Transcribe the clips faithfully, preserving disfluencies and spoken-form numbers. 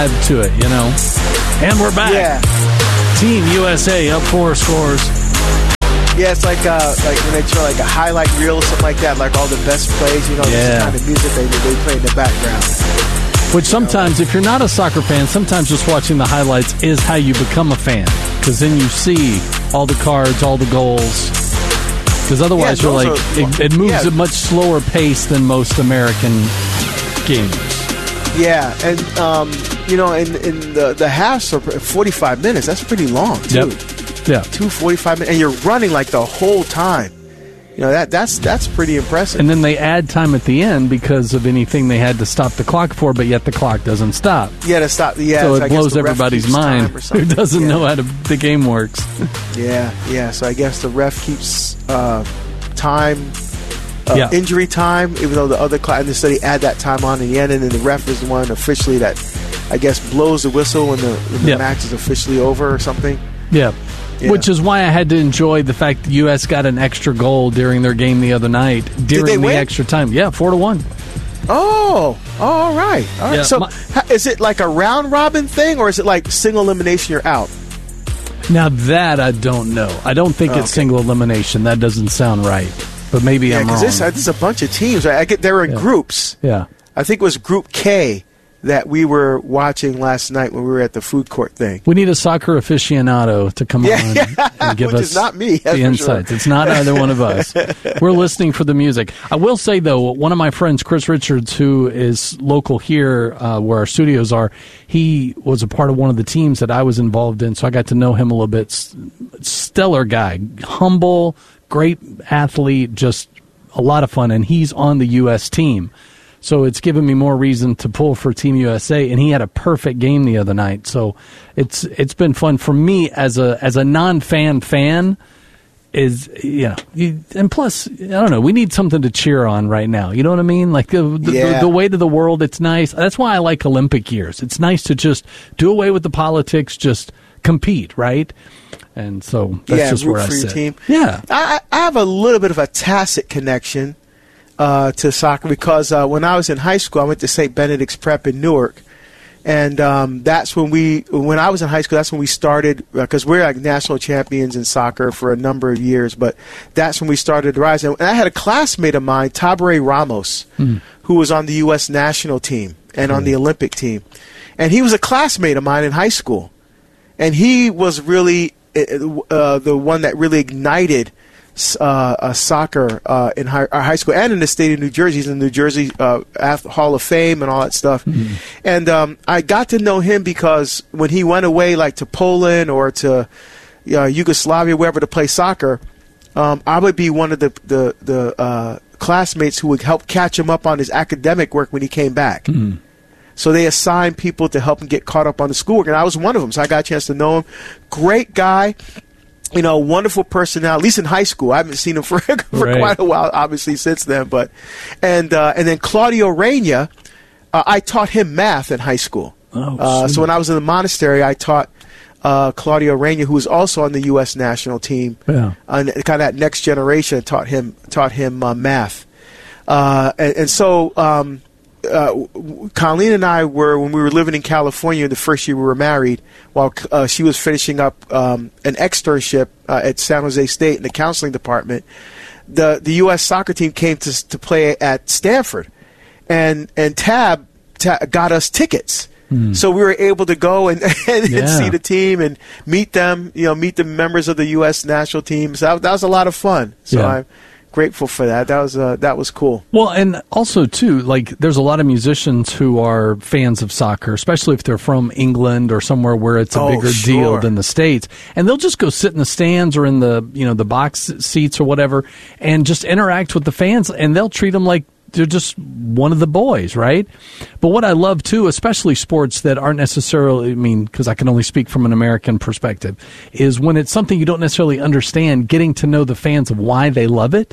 to it, you know. And we're back. Yeah. Team U S A up four scores. Yeah, it's like uh, like when they show like a highlight reel or something like that, like all the best plays, you know, Yeah. this kind of music they, they play in the background. Which sometimes, if you're not a soccer fan, sometimes just watching the highlights is how you become a fan. Because then you see all the cards, all the goals. Because otherwise Yeah, you're like, those are- it, it moves yeah. at a much slower pace than most American games. Yeah, and um, you know, in in the the halves are forty-five minutes. That's pretty long too. Yep. Yeah. Two forty-five minutes, and you're running like the whole time. You know that that's that's pretty impressive. And then they add time at the end because of anything they had to stop the clock for, but yet the clock doesn't stop. Yeah, to stop. Yeah, so so it I guess blows the ref everybody's keeps time mind or who something. doesn't Yeah. know how to, the game works. Yeah, yeah. So I guess the ref keeps uh, time, uh, Yeah. injury time, even though the other clock, and so they add that time on in the end, and then the ref is the one officially that, I guess, blows the whistle when the, when the Yeah. match is officially over or something. Yeah. Yeah. Which is why I had to enjoy the fact the U S got an extra goal during their game the other night. During they the win? extra time. Yeah, four to one. Oh, all right. All right. Yeah, so my- ha- is it like a round robin thing, or is it like single elimination, you're out? Now that I don't know. I don't think Okay. it's single elimination. That doesn't sound right. But maybe Yeah, I'm wrong. because this, uh, this is a bunch of teams. Right? I get they were in Yeah. groups. yeah. I think it was Group K that we were watching last night when we were at the food court thing. We need a soccer aficionado to come Yeah, on yeah. and give Which us is not me, that's the for sure. insights. It's not either one of us. We're listening for the music. I will say, though, one of my friends, Chris Richards, who is local here uh, where our studios are, he was a part of one of the teams that I was involved in, so I got to know him a little bit. S- Stellar guy, humble, great athlete, just a lot of fun, and he's on the U S team. So it's given me more reason to pull for Team U S A, and he had a perfect game the other night. So it's it's been fun for me as a as a non-fan fan. Is yeah, you, and plus I don't know. We need something to cheer on right now. You know what I mean? Like the the, Yeah. the the weight of the world. It's nice. That's why I like Olympic years. It's nice to just do away with the politics. Just compete, right? And so that's yeah, just root where I for your sit. team. Yeah, I, I have a little bit of a tacit connection uh, to soccer because uh, when I was in high school, I went to Saint Benedict's Prep in Newark, and um, that's when we, when I was in high school, that's when we started because we're like national champions in soccer for a number of years. But that's when we started to rise. And I had a classmate of mine, Tabaré Ramos, Mm. who was on the U S national team and on the Olympic team, and he was a classmate of mine in high school, and he was really uh, the one that really ignited uh, uh, soccer uh, in high, our high school and in the state of New Jersey. He's in the New Jersey uh, Hall of Fame and all that stuff. Mm-hmm. And um, I got to know him because when he went away, like to Poland or to uh, Yugoslavia, wherever to play soccer, um, I would be one of the the, the uh, classmates who would help catch him up on his academic work when he came back. Mm-hmm. So they assigned people to help him get caught up on the schoolwork, and I was one of them. So I got a chance to know him. Great guy, you know, wonderful personality. At least in high school, I haven't seen him for, for right. quite a while, obviously since then. But and uh, and then Claudio Reina, uh, I taught him math in high school. Oh, uh, so when I was in the monastery, I taught uh, Claudio Reina, who was also on the U S national team, yeah, and kind of that next generation. Taught him taught him uh, math, uh, and, and so. Um, Uh, Colleen and I were, when we were living in California the first year we were married, while uh, she was finishing up um, an externship uh, at San Jose State in the counseling department, the the U S soccer team came to to play at Stanford, and and Tab, Tab got us tickets. Mm. So we were able to go and, and, yeah. and see the team and meet them, you know, meet the members of the U S national team. So that, that was a lot of fun. So yeah. I'm grateful for that. That was uh, that was cool. Well, and also too, like there's a lot of musicians who are fans of soccer, especially if they're from England or somewhere where it's a oh, bigger sure. deal than the States, and they'll just go sit in the stands or in the you know the box seats or whatever, and just interact with the fans, and they'll treat them like they're just one of the boys, right? But what I love, too, especially sports that aren't necessarily, I mean, because I can only speak from an American perspective, is when it's something you don't necessarily understand, getting to know the fans of why they love it.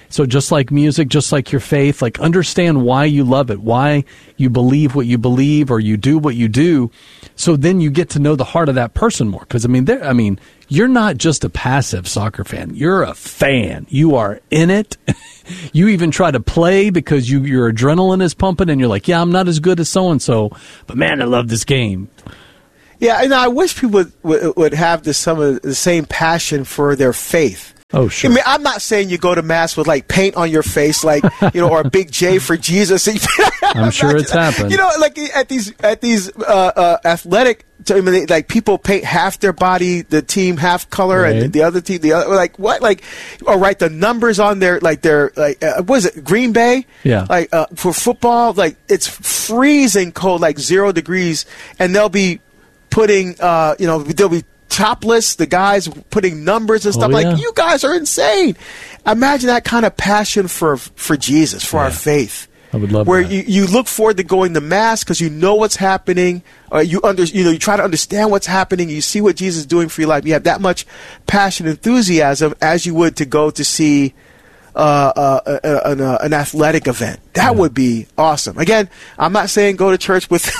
So just like music, just like your faith, like understand why you love it, why you believe what you believe or you do what you do. So then you get to know the heart of that person more. Because, I mean, I mean, you're not just a passive soccer fan. You're a fan. You are in it. You even try to play because you, your adrenaline is pumping and you're like, yeah, I'm not as good as so-and-so, but man, I love this game. Yeah, and I wish people would, would, would have this, some of the same passion for their faith. Oh, sure. I mean, I'm not saying you go to mass with like paint on your face, like, you know, or a big J for Jesus. I'm sure it's happened. You know, like at these at these uh, uh, athletic, I mean, like people paint half their body, the team half color, right. and the other team the other. Like what? Like, or write the numbers on their like their like uh, what is it? Green Bay. Yeah. Like uh, for football, like it's freezing cold, like zero degrees, and they'll be putting, uh, you know, they'll be topless, the guys putting numbers and stuff. Oh, yeah. Like, you guys are insane. Imagine that kind of passion for for Jesus, for yeah. our faith. I would love where that. you, you look forward to going to mass because you know what's happening. Or you under you know you try to understand what's happening. You see what Jesus is doing for your life. You have that much passion, enthusiasm as you would to go to see uh, uh, an, uh, an athletic event. That yeah. would be awesome. Again, I'm not saying go to church with,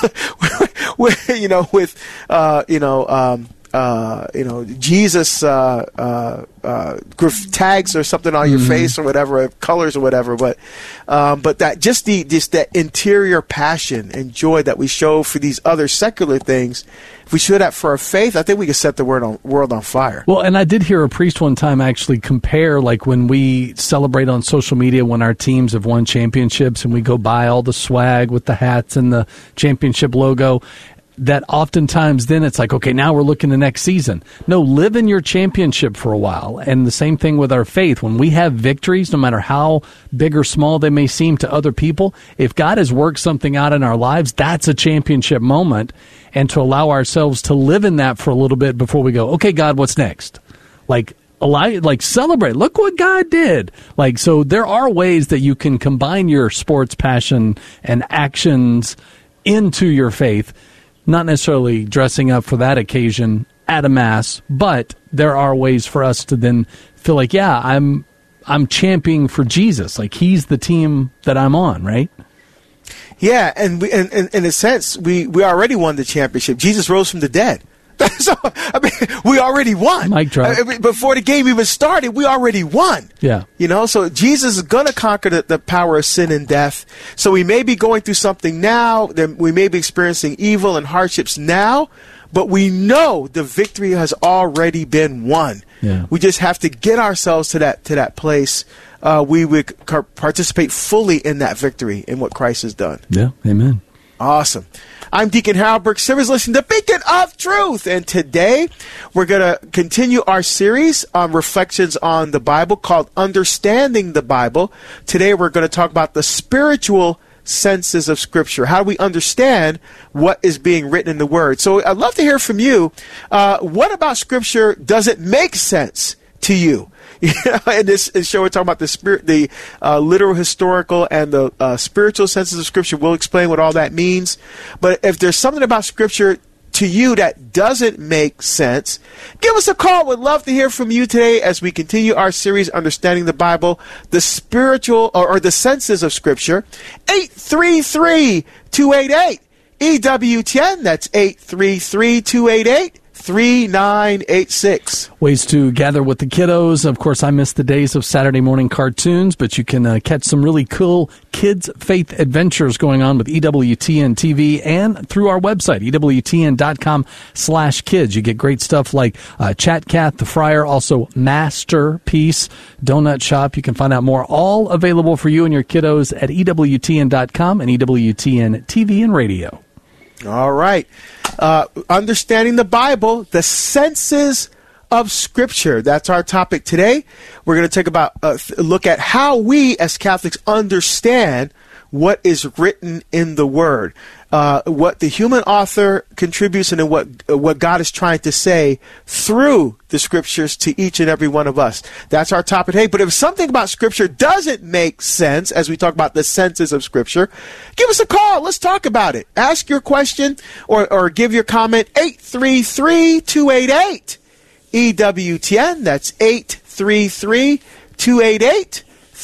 with you know with uh, you know. Um, Uh, you know, Jesus uh, uh, uh, graf- tags or something on your mm-hmm. face or whatever, colors or whatever. But um, but that just the just that interior passion and joy that we show for these other secular things, if we show that for our faith, I think we can set the world on, world on fire. Well, and I did hear a priest one time actually compare, like when we celebrate on social media when our teams have won championships and we go buy all the swag with the hats and the championship logo, that oftentimes then it's like, okay, now we're looking to next season. No, live in your championship for a while. And the same thing with our faith. When we have victories, no matter how big or small they may seem to other people, if God has worked something out in our lives, that's a championship moment. And to allow ourselves to live in that for a little bit before we go, okay, God, what's next? Like, like celebrate. Look what God did. Like, so there are ways that you can combine your sports passion and actions into your faith. Not necessarily dressing up for that occasion at a mass, but there are ways for us to then feel like, yeah, I'm I'm championing for Jesus. Like he's the team that I'm on, right? Yeah, and we, and, and in a sense, we, we already won the championship. Jesus rose from the dead. So, I mean, we already won. Mic drop. I mean, before the game even started, we already won. Yeah. You know, so Jesus is going to conquer the, the power of sin and death. So we may be going through something now. Then we may be experiencing evil and hardships now, but we know the victory has already been won. Yeah. We just have to get ourselves to that to that place. Uh, we would car- participate fully in that victory in what Christ has done. Yeah. Amen. Awesome. I'm Deacon Harold Burke Sivers, listening to Beacon of Truth. And today we're going to continue our series on reflections on the Bible called Understanding the Bible. Today we're going to talk about the spiritual senses of Scripture. How do we understand what is being written in the Word? So I'd love to hear from you. Uh, what about Scripture doesn't make sense to you? You know, in this show, we're talking about the spirit, the uh, literal, historical, and the uh, spiritual senses of Scripture. We'll explain what all that means. But if there's something about Scripture to you that doesn't make sense, give us a call. We'd love to hear from you today as we continue our series, Understanding the Bible, the spiritual or, or the senses of Scripture. eight three three, two eight eight, E W T N. That's eight three three, two eight eight, three nine eight six. Ways to gather with the kiddos. Of course, I miss the days of Saturday morning cartoons, but you can uh, catch some really cool kids' faith adventures going on with E W T N T V and through our website, E W T N dot com slash kids. You get great stuff like uh, Chat Cat, The Friar, also Masterpiece, Donut Shop. You can find out more, all available for you and your kiddos at E W T N dot com and E W T N T V and radio. All right. Uh, understanding the Bible, the senses of Scripture. That's our topic today. We're going to take about a uh, look at how we as Catholics understand what is written in the Word, uh, what the human author contributes, and then what uh, what God is trying to say through the Scriptures to each and every one of us. That's our topic today. But if something about Scripture doesn't make sense, as we talk about the senses of Scripture, give us a call. Let's talk about it. Ask your question or, or give your comment. eight three three, two eight eight, E W T N. That's eight three three, two eight eight,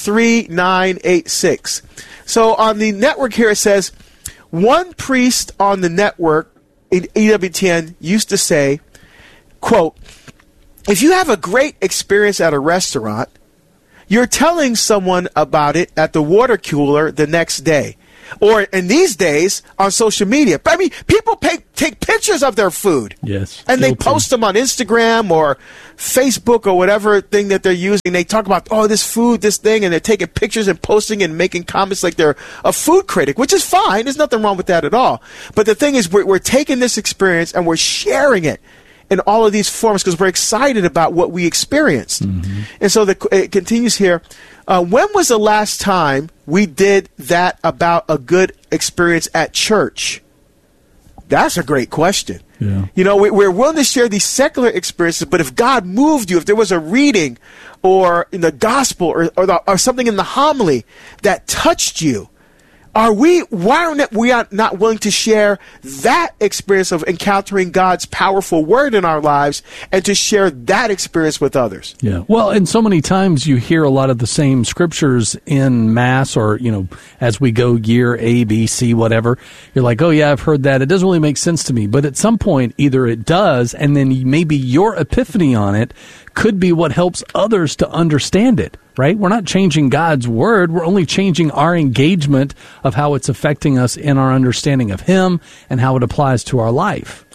three nine eight six. So on the network here it says, one priest on the network in E W T N used to say, quote, if you have a great experience at a restaurant, you're telling someone about it at the water cooler the next day. Or in these days, on social media. But I mean, people pay, take pictures of their food. Yes. And they post them on Instagram or Facebook or whatever thing that they're using. They talk about, oh, this food, this thing, and they're taking pictures and posting and making comments like they're a food critic, which is fine. There's nothing wrong with that at all. But the thing is, we're, we're taking this experience and we're sharing it in all of these forms because we're excited about what we experienced. Mm-hmm. And so the, it continues here. Uh, when was the last time we did that about a good experience at church? That's a great question. Yeah. You know, we, we're willing to share these secular experiences, but if God moved you, if there was a reading or in the gospel or, or, the, or something in the homily that touched you, Are we, why are we not willing to share that experience of encountering God's powerful word in our lives and to share that experience with others? Yeah. Well, and so many times you hear a lot of the same scriptures in Mass or, you know, as we go year A, B, C, whatever. You're like, oh, yeah, I've heard that. It doesn't really make sense to me. But at some point, either it does, and then maybe your epiphany on it could be what helps others to understand it. Right? We're not changing God's word. We're only changing our engagement of how it's affecting us in our understanding of Him and how it applies to our life.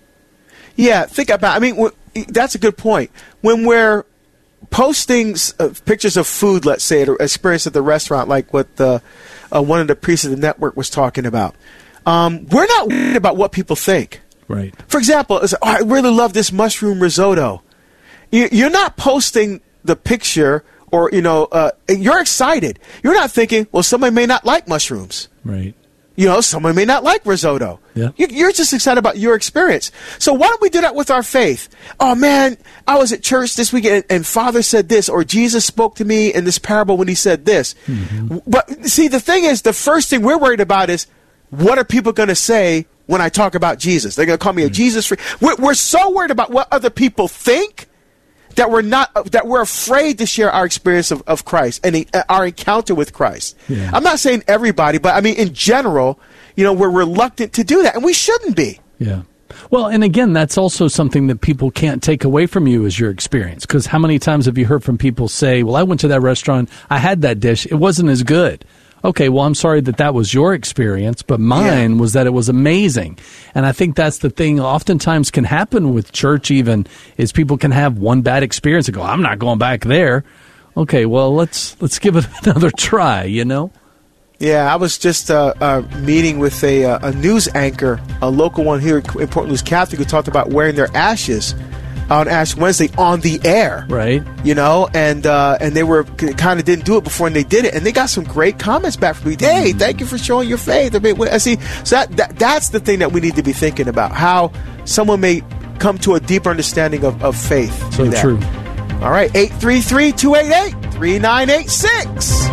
Yeah, think about, I mean, w- that's a good point. When we're posting uh, pictures of food, let's say, at an experience at the restaurant, like what the, uh, one of the priests of the network was talking about, um, we're not worried about what people think. Right. For example, it's, oh, I really love this mushroom risotto. You, you're not posting the picture or, you know, uh, you're excited. You're not thinking, well, somebody may not like mushrooms. Right. You know, someone may not like risotto. Yeah. You're just excited about your experience. So why don't we do that with our faith? Oh, man, I was at church this weekend and Father said this, or Jesus spoke to me in this parable when he said this. Mm-hmm. But see, the thing is, the first thing we're worried about is, what are people going to say when I talk about Jesus? They're going to call me a mm-hmm. Jesus freak. We're, we're so worried about what other people think that we're not, that we're afraid to share our experience of, of Christ and uh, our encounter with Christ. Yeah. I'm not saying everybody, but I mean, in general, you know, we're reluctant to do that, and we shouldn't be. Yeah. Well, and again, that's also something that people can't take away from you as your experience. Because how many times have you heard from people say, well, I went to that restaurant, I had that dish, it wasn't as good. Okay, well, I'm sorry that that was your experience, but mine yeah. was that it was amazing. And I think that's the thing oftentimes can happen with church even, is people can have one bad experience and go, I'm not going back there. Okay, well, let's let's give it another try, you know? Yeah, I was just uh, uh, meeting with a, uh, a news anchor, a local one here in Port Louis Catholic, who talked about wearing their ashes on Ash Wednesday on the air, right? You know, and uh, and they were kind of didn't do it before, and they did it, and they got some great comments back from me. Hey, thank you for showing your faith. I see, so that, that that's the thing that we need to be thinking about: how someone may come to a deeper understanding of, of faith. So true. All right, eight three three, two eight eight, three nine eight six.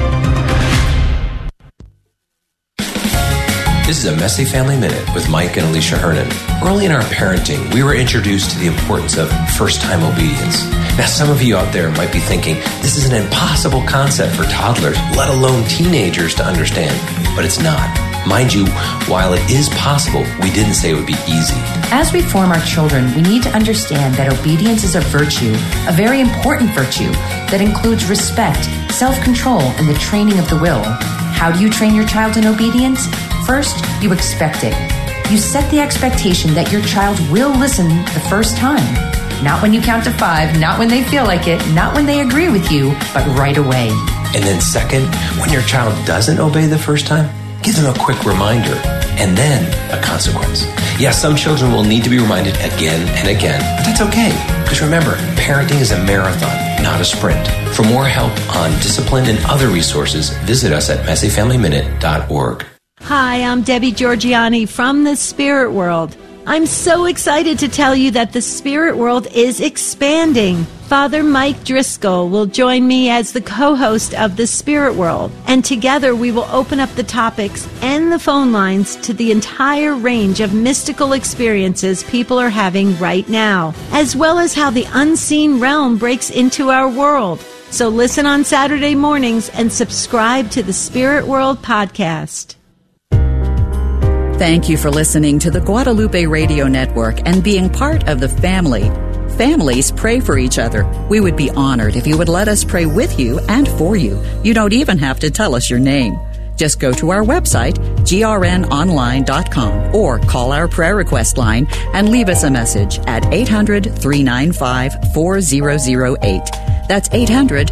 This is a Messy Family Minute with Mike and Alicia Hernan. Early in our parenting, we were introduced to the importance of first-time obedience. Now, some of you out there might be thinking, this is an impossible concept for toddlers, let alone teenagers, to understand. But it's not. Mind you, while it is possible, we didn't say it would be easy. As we form our children, we need to understand that obedience is a virtue, a very important virtue, that includes respect, self-control, and the training of the will. How do you train your child in obedience? First, you expect it. You set the expectation that your child will listen the first time. Not when you count to five, not when they feel like it, not when they agree with you, but right away. And then second, when your child doesn't obey the first time, give them a quick reminder and then a consequence. Yeah, some children will need to be reminded again and again, but that's okay. Because remember, parenting is a marathon, not a sprint. For more help on discipline and other resources, visit us at messy family minute dot org. Hi, I'm Debbie Georgiani from the Spirit World. I'm so excited to tell you that the Spirit World is expanding. Father Mike Driscoll will join me as the co-host of the Spirit World, and together we will open up the topics and the phone lines to the entire range of mystical experiences people are having right now, as well as how the unseen realm breaks into our world. So listen on Saturday mornings and subscribe to the Spirit World Podcast. Thank you for listening to the Guadalupe Radio Network and being part of the family. Families pray for each other. We would be honored if you would let us pray with you and for you. You don't even have to tell us your name. Just go to our website, G R N online dot com, or call our prayer request line and leave us a message at eight hundred, three nine five, four zero zero eight. That's eight hundred,